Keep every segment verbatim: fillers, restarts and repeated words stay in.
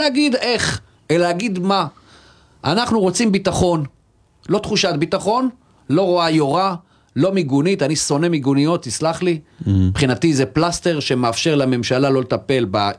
להגיד איך, אלא להגיד מה. אנחנו רוצים ביטחון, לא תחושת ביטחון, לא רואה יורה, לא מיגונית, אני שונא מיגוניות, תסלח לי. מבחינתי זה פלסטר שמאפשר לממשלה לא לטפל ב,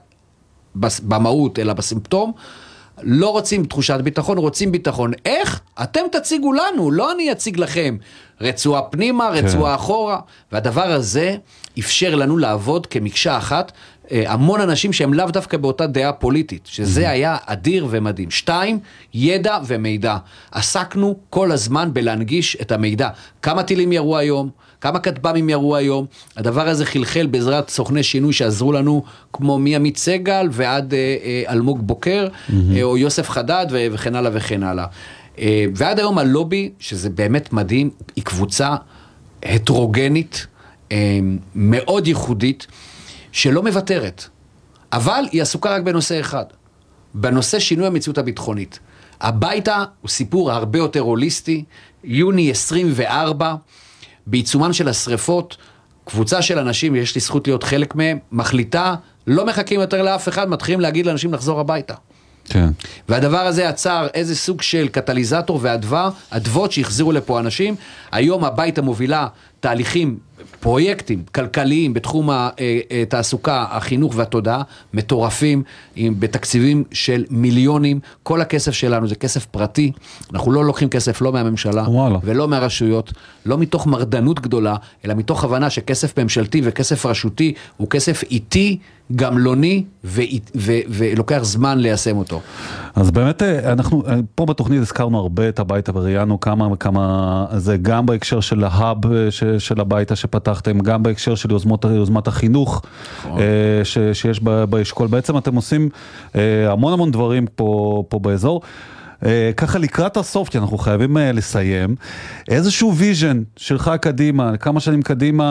במהות, אלא בסימפטום. לא רוצים תחושת ביטחון, רוצים ביטחון. איך? אתם תציגו לנו, לא אני אציג לכם. רצועה פנימה, רצועה אחורה. והדבר הזה אפשר לנו לעבוד כמקשה אחת, המון אנשים שהם לאו דווקא באותה דעה פוליטית, שזה היה אדיר ומדהים. שתיים, ידע ומידע. עסקנו כל הזמן בלהנגיש את המידע. כמה טילים ירו היום, כמה כטב"מים ירו היום. הדבר הזה חלחל בעזרת סוכני שינוי שעזרו לנו, כמו מימית סגל ועד אה, אה, אלמוג בוקר, mm-hmm. אה, או יוסף חדד ו- וכן הלאה וכן הלאה. אה, ועד היום הלובי, שזה באמת מדהים, היא קבוצה הטרוגנית, אה, מאוד ייחודית, שלא מוותרת, אבל היא עסוקה רק בנושא אחד, בנושא שינוי המציאות הביטחונית. הביתה הוא סיפור הרבה יותר הוליסטי, יוני עשרים וארבע, בעיצומן של השריפות, קבוצה של אנשים, יש לי זכות להיות חלק מהם, מחליטה, לא מחכים יותר לאף אחד, מתחילים להגיד לאנשים לחזור הביתה. כן. והדבר הזה עצר איזה סוג של קטליזטור והדבר, הדבות שהחזירו לפה אנשים. היום הביתה מובילה תהליכים, פרויקטים כלכליים בתחום התעסוקה, החינוך והתודעה, מטורפים, בתקציבים של מיליונים. כל הכסף שלנו זה כסף פרטי, אנחנו לא לוקחים כסף לא מהממשלה וואלה. ולא מהרשויות, לא מתוך מרדנות גדולה, אלא מתוך הבנה שכסף ממשלתי וכסף רשותי הוא כסף איטי, גמלוני, ו- ו- ולוקח זמן ליישם אותו. אז באמת, אנחנו פה בתוכנית הזכרנו הרבה את הביתה וראיינו כמה וכמה, זה גם בהקשר של ההאב ש- של הביתה שפתחתם, גם בהקשר של יוזמות, יוזמת החינוך ש- שיש באשכול. בעצם אתם עושים המון המון דברים פה, פה באזור. ככה לקראת הסוף, כי אנחנו חייבים לסיים, איזשהו ויז'ן שלך קדימה, כמה שנים קדימה,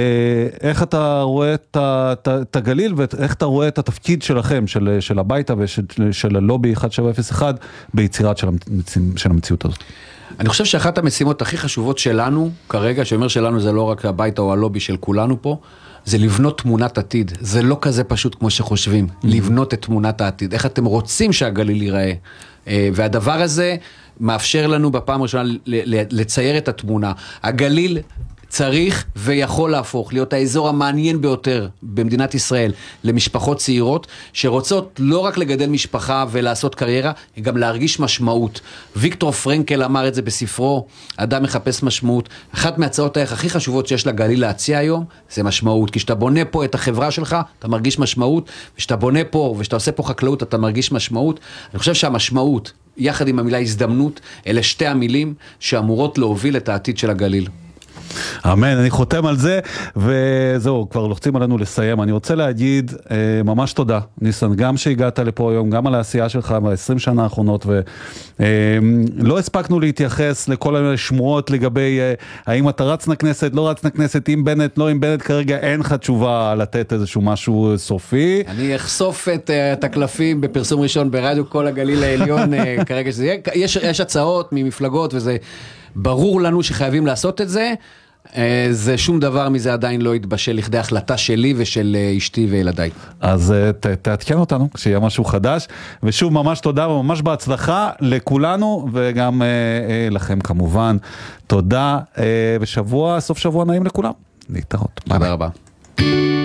איך אתה רואה את הגליל, ואיך אתה רואה את התפקיד שלכם, של, של הביתה ושל הלובי אחת שבע אפס אחת, ביצירת של, המציא, של המציאות הזאת. אני חושב שאחת המשימות הכי חשובות שלנו, כרגע, שאומר שלנו זה לא רק הביתה או הלובי של כולנו פה, זה לבנות תמונת עתיד. זה לא כזה פשוט כמו שחושבים, לבנות את תמונת העתיד. איך אתם רוצים שהגליל ייראה? והדבר הזה מאפשר לנו בפעם הראשונה לצייר את התמונה. הגליל צריך ויכול להפוך, להיות האזור המעניין ביותר במדינת ישראל, למשפחות צעירות, שרוצות לא רק לגדל משפחה ולעשות קריירה, גם להרגיש משמעות. ויקטור פרנקל אמר את זה בספרו, אדם מחפש משמעות. אחת מהצעות הערך הכי חשובות שיש לגליל להציע היום, זה משמעות. כי כשאתה בונה פה את החברה שלך, אתה מרגיש משמעות, וכשאתה בונה פה, וכשאתה עושה פה חקלאות, אתה מרגיש משמעות. אני חושב שהמשמעות, יחד עם המילה הזדמנות, אלה שתי המילים שאמורות להוביל את העתיד של הגליל. אמן, אני חותם על זה, וזהו, כבר לוחצים עלינו לסיים. אני רוצה להגיד ממש תודה, ניסן, גם שהגעת לפה היום, גם על העשייה שלך ב-עשרים שנה האחרונות, ולא הספקנו להתייחס לכל מיני שמועות לגבי האם אתה רץ לכנסת, לא רץ לכנסת, עם בנט, לא עם בנט, כרגע אין לך תשובה לתת איזשהו משהו סופי. אני אחשוף את, את הקלפים בפרסום ראשון ברדיו כל הגליל העליון, כרגע שזה יהיה, יש, יש הצעות ממפלגות וזה ברור לנו שחייבים לעשות את זה, זה שום דבר מזה עדיין לא יתבשל לכדי החלטה שלי ושל אשתי וילדיי. אז ת, תעדכן אותנו כשיהיה משהו חדש, ושוב ממש תודה וממש בהצלחה לכולנו וגם אה, אה, לכם כמובן. תודה, אה, ושבוע, סוף שבוע נעים לכולם. להתראות. תודה רבה.